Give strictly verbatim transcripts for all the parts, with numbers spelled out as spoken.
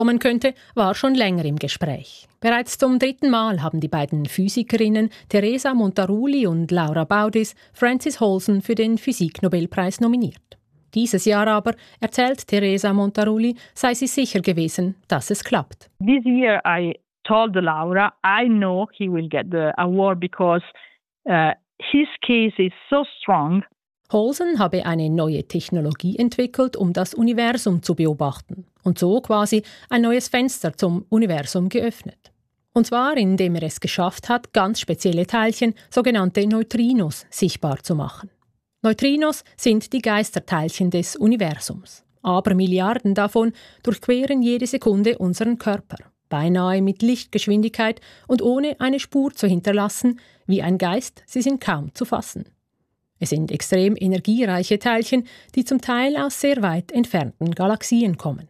kommen könnte, war schon länger im Gespräch. Bereits zum dritten Mal haben die beiden Physikerinnen Teresa Montaruli und Laura Baudis Frances Holson für den Physiknobelpreis nominiert. Dieses Jahr aber, erzählt Teresa Montaruli, sei sie sicher gewesen, dass es klappt. This year I told Laura, I know he will get the award because uh, his case is so strong. Holson habe eine neue Technologie entwickelt, um das Universum zu beobachten und so quasi ein neues Fenster zum Universum geöffnet. Und zwar, indem er es geschafft hat, ganz spezielle Teilchen, sogenannte Neutrinos, sichtbar zu machen. Neutrinos sind die Geisterteilchen des Universums. Aber Milliarden davon durchqueren jede Sekunde unseren Körper, beinahe mit Lichtgeschwindigkeit und ohne eine Spur zu hinterlassen, wie ein Geist, sie sind kaum zu fassen. Es sind extrem energiereiche Teilchen, die zum Teil aus sehr weit entfernten Galaxien kommen.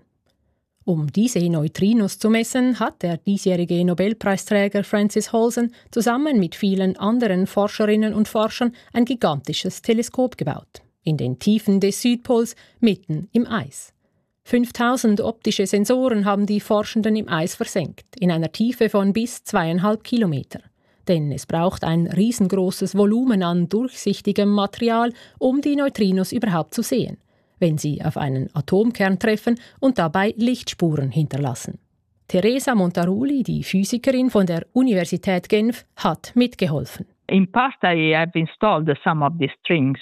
Um diese Neutrinos zu messen, hat der diesjährige Nobelpreisträger Frances Holson zusammen mit vielen anderen Forscherinnen und Forschern ein gigantisches Teleskop gebaut. In den Tiefen des Südpols, mitten im Eis. fünftausend optische Sensoren haben die Forschenden im Eis versenkt, in einer Tiefe von bis zweieinhalb Kilometer. Denn es braucht ein riesengroßes Volumen an durchsichtigem Material, um die Neutrinos überhaupt zu sehen, wenn sie auf einen Atomkern treffen und dabei Lichtspuren hinterlassen. Teresa Montaruli, die Physikerin von der Universität Genf, hat mitgeholfen. In part I have installed some of these strings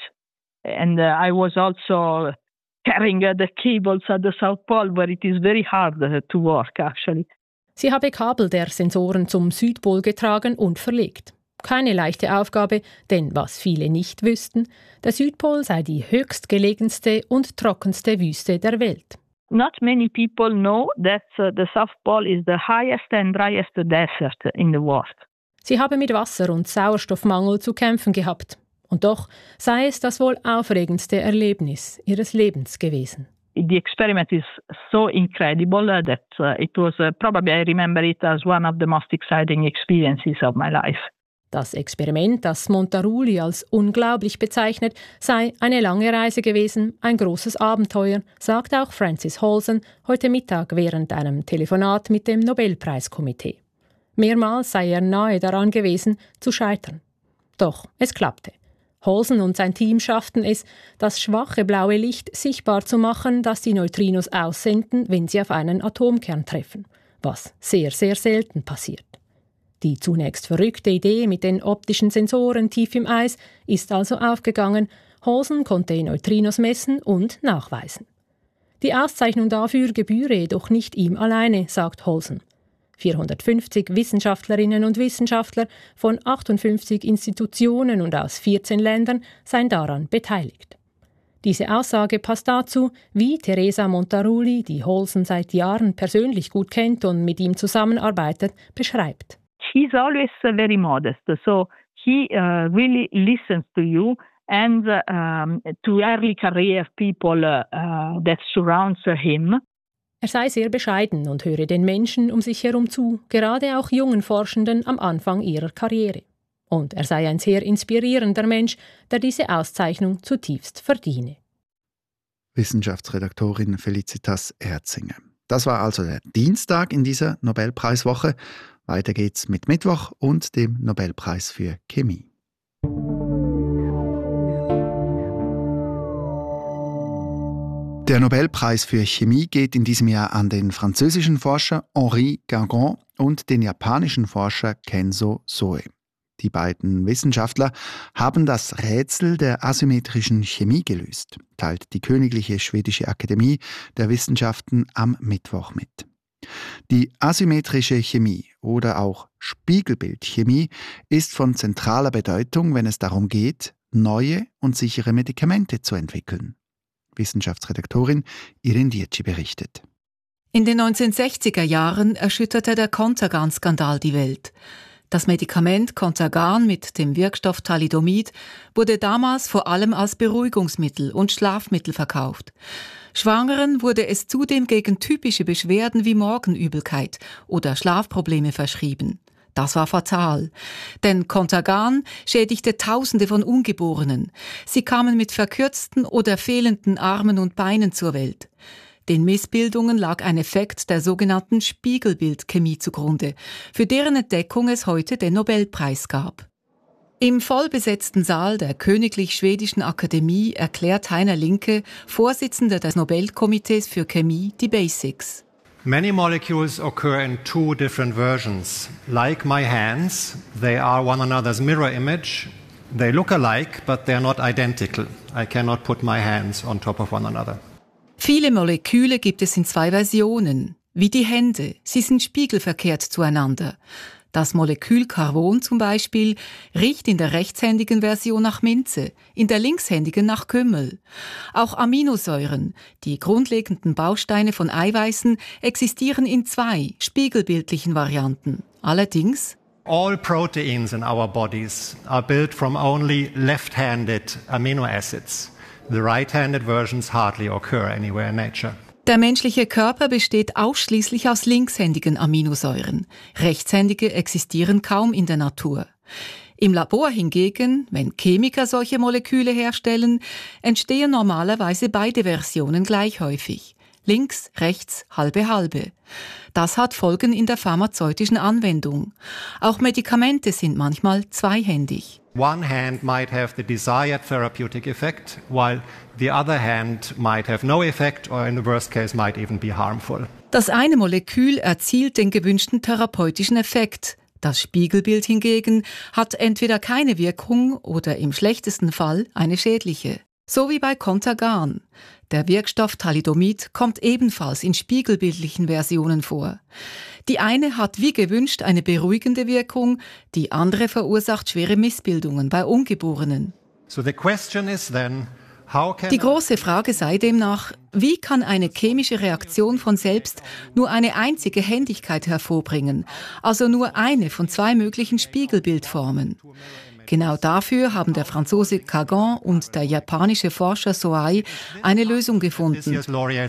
and uh, I was also carrying uh, the cables at the South Pole where it is very hard uh, to work actually. Sie habe Kabel der Sensoren zum Südpol getragen und verlegt. Keine leichte Aufgabe, denn was viele nicht wüssten, der Südpol sei die höchstgelegenste und trockenste Wüste der Welt. Not many people know that uh, the South Pole is the highest and driest desert in the world. Sie habe mit Wasser- und Sauerstoffmangel zu kämpfen gehabt. Und doch sei es das wohl aufregendste Erlebnis ihres Lebens gewesen. The experiment is so incredible that uh, it was uh, probably I remember it as one of the most exciting experiences of my life. Das Experiment, das Montaruli als unglaublich bezeichnet, sei eine lange Reise gewesen, ein großes Abenteuer, sagt auch Frances Holson heute Mittag während einem Telefonat mit dem Nobelpreiskomitee. Mehrmals sei er nahe daran gewesen, zu scheitern. Doch es klappte. Holson und sein Team schafften es, das schwache blaue Licht sichtbar zu machen, das die Neutrinos aussenden, wenn sie auf einen Atomkern treffen, was sehr, sehr selten passiert. Die zunächst verrückte Idee mit den optischen Sensoren tief im Eis ist also aufgegangen. Holson konnte Neutrinos messen und nachweisen. Die Auszeichnung dafür gebühre jedoch nicht ihm alleine, sagt Holson. vierhundertfünfzig Wissenschaftlerinnen und Wissenschaftler von achtundfünfzig Institutionen und aus vierzehn Ländern seien daran beteiligt. Diese Aussage passt dazu, wie Teresa Montaruli, die Holson seit Jahren persönlich gut kennt und mit ihm zusammenarbeitet, beschreibt. He's always uh, very modest, so he uh, really listens to you and uh, um, to early career people uh, uh, that surrounds him. Er sei sehr bescheiden und höre den Menschen um sich herum zu, gerade auch jungen Forschenden am Anfang ihrer Karriere. Und er sei ein sehr inspirierender Mensch, der diese Auszeichnung zutiefst verdiene. Wissenschaftsredaktorin Felicitas Erzinger. Das war also der Dienstag in dieser Nobelpreiswoche. Weiter geht's mit Mittwoch und dem Nobelpreis für Chemie. Der Nobelpreis für Chemie geht in diesem Jahr an den französischen Forscher Henri Guingamp und den japanischen Forscher Kenzo Soe. Die beiden Wissenschaftler haben das Rätsel der asymmetrischen Chemie gelöst, teilt die Königliche Schwedische Akademie der Wissenschaften am Mittwoch mit. Die asymmetrische Chemie oder auch Spiegelbildchemie ist von zentraler Bedeutung, wenn es darum geht, neue und sichere Medikamente zu entwickeln. Wissenschaftsredaktorin Irin Dietschi berichtet. In den neunzehnhundertsechziger Jahren erschütterte der Contergan-Skandal die Welt. Das Medikament Contergan mit dem Wirkstoff Thalidomid wurde damals vor allem als Beruhigungsmittel und Schlafmittel verkauft. Schwangeren wurde es zudem gegen typische Beschwerden wie Morgenübelkeit oder Schlafprobleme verschrieben. Das war fatal, denn Contergan schädigte Tausende von Ungeborenen. Sie kamen mit verkürzten oder fehlenden Armen und Beinen zur Welt. Den Missbildungen lag ein Effekt der sogenannten Spiegelbildchemie zugrunde, für deren Entdeckung es heute den Nobelpreis gab. Im vollbesetzten Saal der Königlich Schwedischen Akademie erklärt Heiner Linke, Vorsitzender des Nobelkomitees für Chemie, die Basics. Many molecules occur in two different versions. Like my hands, they are one another's mirror image. They look alike, but they're not identical. I cannot put my hands on top of one another. Viele Moleküle gibt es in zwei Versionen, wie die Hände. Sie sind spiegelverkehrt zueinander. Das Molekül Carbon zum Beispiel riecht in der rechtshändigen Version nach Minze, in der linkshändigen nach Kümmel. Auch Aminosäuren, die grundlegenden Bausteine von Eiweißen, existieren in zwei spiegelbildlichen Varianten. Allerdings all proteins in our bodies are built from only left-handed amino acids. The right-handed versions hardly occur anywhere in nature. Der menschliche Körper besteht ausschließlich aus linkshändigen Aminosäuren. Rechtshändige existieren kaum in der Natur. Im Labor hingegen, wenn Chemiker solche Moleküle herstellen, entstehen normalerweise beide Versionen gleich häufig. Links, rechts, halbe, halbe. Das hat Folgen in der pharmazeutischen Anwendung. Auch Medikamente sind manchmal zweihändig. One hand might have the desired therapeutic effect, while the other hand might have no effect or in the worst case might even be harmful. Das eine Molekül erzielt den gewünschten therapeutischen Effekt. Das Spiegelbild hingegen hat entweder keine Wirkung oder im schlechtesten Fall eine schädliche. So wie bei Contergan. Der Wirkstoff Thalidomid kommt ebenfalls in spiegelbildlichen Versionen vor. Die eine hat wie gewünscht eine beruhigende Wirkung, die andere verursacht schwere Missbildungen bei Ungeborenen. So the question is then, how can Die große Frage sei demnach, wie kann eine chemische Reaktion von selbst nur eine einzige Händigkeit hervorbringen, also nur eine von zwei möglichen Spiegelbildformen? Genau dafür haben der Franzose Kagan und der japanische Forscher Soai eine Lösung gefunden.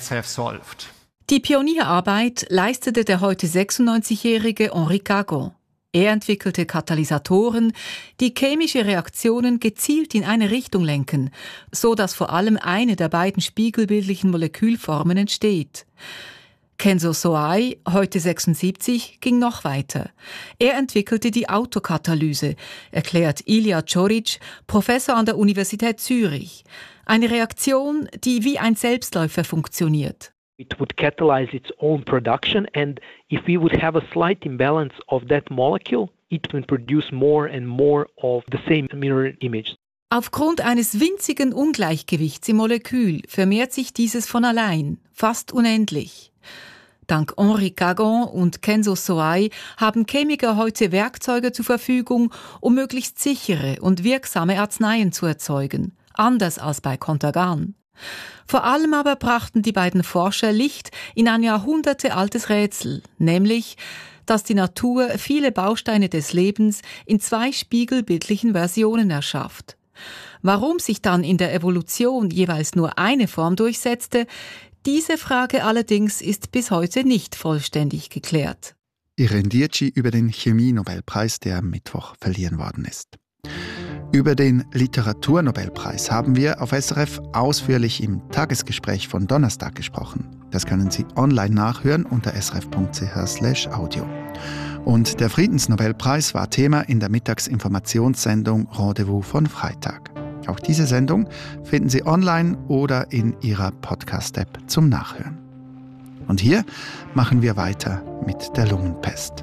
Die Pionierarbeit leistete der heute sechsundneunzigjährige Henri Kagan. Er entwickelte Katalysatoren, die chemische Reaktionen gezielt in eine Richtung lenken, so dass vor allem eine der beiden spiegelbildlichen Molekülformen entsteht. Kenzo Soai, heute sechsundsiebzig, ging noch weiter. Er entwickelte die Autokatalyse, erklärt Ilya Čorić, Professor an der Universität Zürich. Eine Reaktion, die wie ein Selbstläufer funktioniert. It would catalyze its own production, and if we would have a slight imbalance of that molecule, it would produce more and more of the same mirror image. Aufgrund eines winzigen Ungleichgewichts im Molekül vermehrt sich dieses von allein, fast unendlich. Dank Henri Kagan und Kenzo Soai haben Chemiker heute Werkzeuge zur Verfügung, um möglichst sichere und wirksame Arzneien zu erzeugen, anders als bei Contergan. Vor allem aber brachten die beiden Forscher Licht in ein jahrhundertealtes Rätsel, nämlich, dass die Natur viele Bausteine des Lebens in zwei spiegelbildlichen Versionen erschafft. Warum sich dann in der Evolution jeweils nur eine Form durchsetzte, diese Frage allerdings ist bis heute nicht vollständig geklärt. Irene Dietschi über den Chemie-Nobelpreis, der am Mittwoch verliehen worden ist. Über den Literaturnobelpreis haben wir auf S R F ausführlich im Tagesgespräch von Donnerstag gesprochen. Das können Sie online nachhören unter srf.ch slash audio. Und der Friedensnobelpreis war Thema in der Mittagsinformationssendung Rendezvous von Freitag. Auch diese Sendung finden Sie online oder in Ihrer Podcast-App zum Nachhören. Und hier machen wir weiter mit der Lungenpest.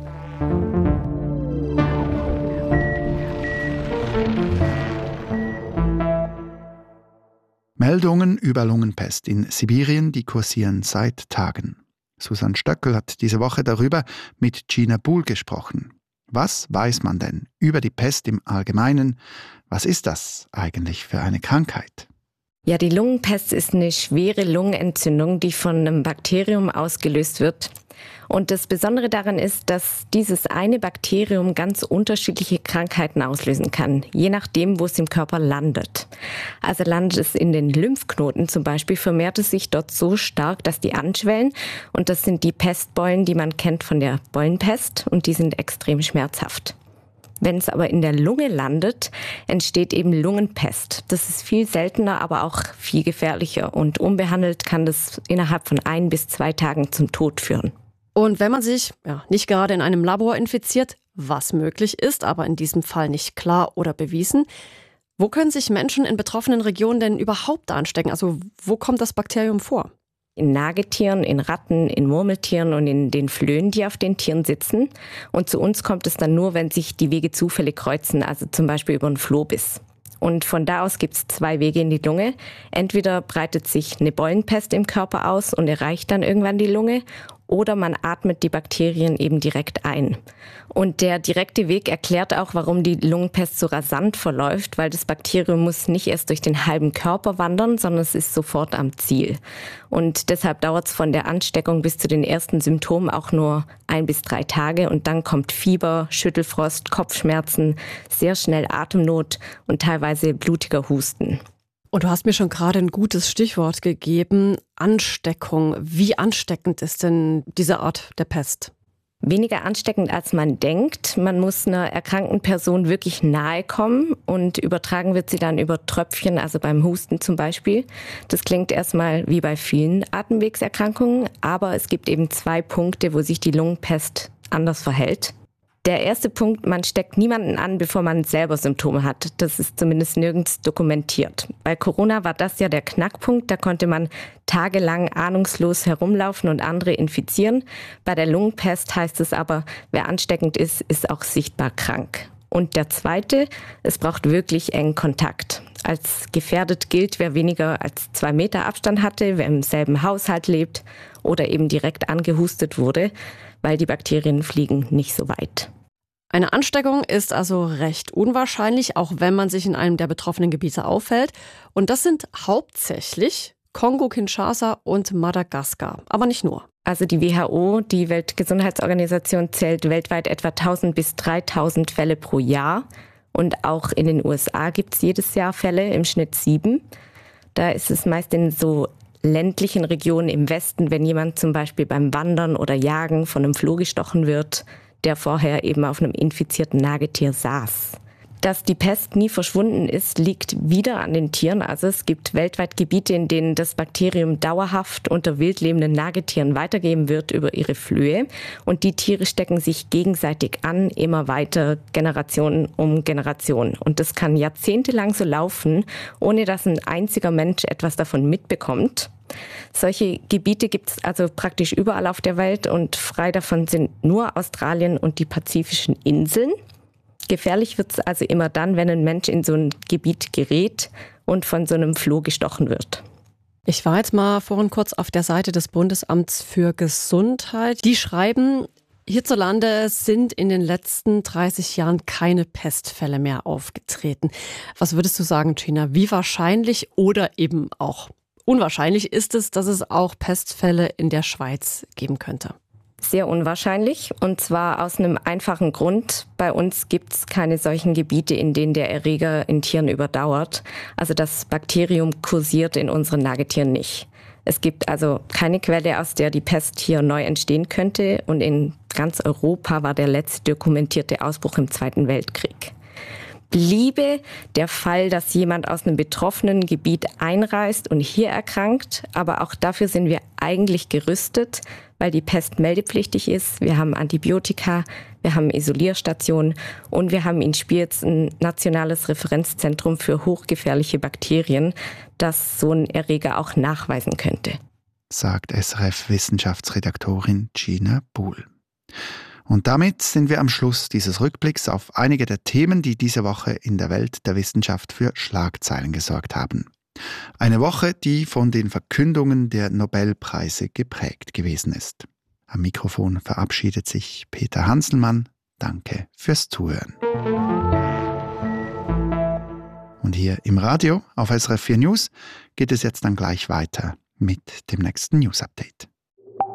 Meldungen über Lungenpest in Sibirien, die kursieren seit Tagen. Susanne Stöckel hat diese Woche darüber mit Gina Buhl gesprochen. Was weiß man denn über die Pest im Allgemeinen? Was ist das eigentlich für eine Krankheit? Ja, die Lungenpest ist eine schwere Lungenentzündung, die von einem Bakterium ausgelöst wird. Und das Besondere daran ist, dass dieses eine Bakterium ganz unterschiedliche Krankheiten auslösen kann, je nachdem, wo es im Körper landet. Also landet es in den Lymphknoten zum Beispiel, vermehrt es sich dort so stark, dass die anschwellen. Und das sind die Pestbeulen, die man kennt von der Beulenpest, und die sind extrem schmerzhaft. Wenn es aber in der Lunge landet, entsteht eben Lungenpest. Das ist viel seltener, aber auch viel gefährlicher. Und unbehandelt kann das innerhalb von ein bis zwei Tagen zum Tod führen. Und wenn man sich ja, nicht gerade in einem Labor infiziert, was möglich ist, aber in diesem Fall nicht klar oder bewiesen, wo können sich Menschen in betroffenen Regionen denn überhaupt anstecken? Also wo kommt das Bakterium vor? In Nagetieren, in Ratten, in Murmeltieren und in den Flöhen, die auf den Tieren sitzen. Und zu uns kommt es dann nur, wenn sich die Wege zufällig kreuzen, also zum Beispiel über einen Flohbiss. Und von da aus gibt es zwei Wege in die Lunge. Entweder breitet sich eine Beulenpest im Körper aus und erreicht dann irgendwann die Lunge, oder man atmet die Bakterien eben direkt ein. Und der direkte Weg erklärt auch, warum die Lungenpest so rasant verläuft, weil das Bakterium muss nicht erst durch den halben Körper wandern, sondern es ist sofort am Ziel. Und deshalb dauert es von der Ansteckung bis zu den ersten Symptomen auch nur ein bis drei Tage. Und dann kommt Fieber, Schüttelfrost, Kopfschmerzen, sehr schnell Atemnot und teilweise blutiger Husten. Und du hast mir schon gerade ein gutes Stichwort gegeben, Ansteckung. Wie ansteckend ist denn diese Art der Pest? Weniger ansteckend, als man denkt. Man muss einer erkrankten Person wirklich nahe kommen und übertragen wird sie dann über Tröpfchen, also beim Husten zum Beispiel. Das klingt erstmal wie bei vielen Atemwegserkrankungen, aber es gibt eben zwei Punkte, wo sich die Lungenpest anders verhält. Der erste Punkt, man steckt niemanden an, bevor man selber Symptome hat. Das ist zumindest nirgends dokumentiert. Bei Corona war das ja der Knackpunkt. Da konnte man tagelang ahnungslos herumlaufen und andere infizieren. Bei der Lungenpest heißt es aber, wer ansteckend ist, ist auch sichtbar krank. Und der zweite, es braucht wirklich engen Kontakt. Als gefährdet gilt, wer weniger als zwei Meter Abstand hatte, wer im selben Haushalt lebt oder eben direkt angehustet wurde, weil die Bakterien fliegen nicht so weit. Eine Ansteckung ist also recht unwahrscheinlich, auch wenn man sich in einem der betroffenen Gebiete aufhält. Und das sind hauptsächlich Kongo-Kinshasa und Madagaskar, aber nicht nur. Also die W H O, die Weltgesundheitsorganisation, zählt weltweit etwa tausend bis dreitausend Fälle pro Jahr. Und auch in den U S A gibt es jedes Jahr Fälle, im Schnitt sieben. Da ist es meist in so ländlichen Regionen im Westen, wenn jemand zum Beispiel beim Wandern oder Jagen von einem Floh gestochen wird, der vorher eben auf einem infizierten Nagetier saß. Dass die Pest nie verschwunden ist, liegt wieder an den Tieren. Also es gibt weltweit Gebiete, in denen das Bakterium dauerhaft unter wildlebenden Nagetieren weitergeben wird über ihre Flöhe. Und die Tiere stecken sich gegenseitig an, immer weiter, Generation um Generation. Und das kann jahrzehntelang so laufen, ohne dass ein einziger Mensch etwas davon mitbekommt. Solche Gebiete gibt es also praktisch überall auf der Welt und frei davon sind nur Australien und die pazifischen Inseln. Gefährlich wird es also immer dann, wenn ein Mensch in so ein Gebiet gerät und von so einem Floh gestochen wird. Ich war jetzt mal vorhin kurz auf der Seite des Bundesamts für Gesundheit. Die schreiben, hierzulande sind in den letzten dreißig Jahren keine Pestfälle mehr aufgetreten. Was würdest du sagen, Gina? Wie wahrscheinlich oder eben auch unwahrscheinlich ist es, dass es auch Pestfälle in der Schweiz geben könnte? Sehr unwahrscheinlich, und zwar aus einem einfachen Grund. Bei uns gibt es keine solchen Gebiete, in denen der Erreger in Tieren überdauert. Also das Bakterium kursiert in unseren Nagetieren nicht. Es gibt also keine Quelle, aus der die Pest hier neu entstehen könnte, und in ganz Europa war der letzte dokumentierte Ausbruch im Zweiten Weltkrieg. Bliebe der Fall, dass jemand aus einem betroffenen Gebiet einreist und hier erkrankt, aber auch dafür sind wir eigentlich gerüstet, weil die Pest meldepflichtig ist. Wir haben Antibiotika, wir haben Isolierstationen und wir haben in Spiez ein nationales Referenzzentrum für hochgefährliche Bakterien, das so einen Erreger auch nachweisen könnte. Sagt S R F-Wissenschaftsredaktorin Gina Buhl. Und damit sind wir am Schluss dieses Rückblicks auf einige der Themen, die diese Woche in der Welt der Wissenschaft für Schlagzeilen gesorgt haben. Eine Woche, die von den Verkündungen der Nobelpreise geprägt gewesen ist. Am Mikrofon verabschiedet sich Peter Hanselmann. Danke fürs Zuhören. Und hier im Radio auf S R F vier News geht es jetzt dann gleich weiter mit dem nächsten News Update.